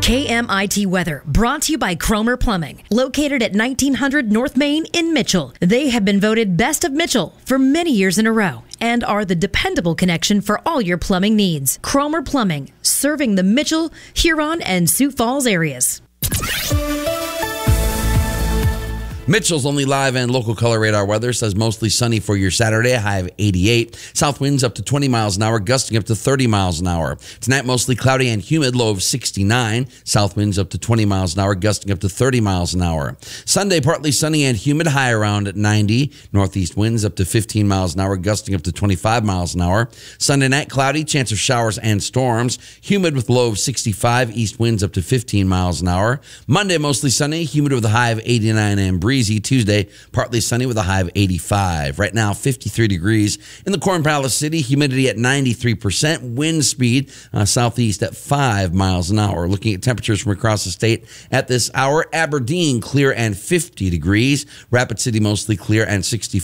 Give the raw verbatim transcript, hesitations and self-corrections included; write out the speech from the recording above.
K M I T weather brought to you by Cromer Plumbing, located at nineteen hundred North Main in Mitchell. They have been voted Best of Mitchell for many years in a row and are the dependable connection for all your plumbing needs. Cromer Plumbing, serving the Mitchell, Huron, and Sioux Falls areas. Mitchell's only live and local color radar weather says mostly sunny for your Saturday, a high of eighty-eight. South winds up to twenty miles an hour, gusting up to thirty miles an hour. Tonight, mostly cloudy and humid, low of sixty-nine. South winds up to twenty miles an hour, gusting up to thirty miles an hour. Sunday, partly sunny and humid, high around ninety. Northeast winds up to fifteen miles an hour, gusting up to twenty-five miles an hour. Sunday night, cloudy, chance of showers and storms. Humid with low of sixty-five. East winds up to fifteen miles an hour. Monday, mostly sunny, humid with a high of eighty-nine and breezy. Tuesday, partly sunny with a high of eighty-five. Right now, fifty-three degrees in the Corn Palace City. Humidity at ninety-three percent. Wind speed uh, southeast at five miles an hour. Looking at temperatures from across the state at this hour. Aberdeen, clear and fifty degrees. Rapid City, mostly clear and sixty-five.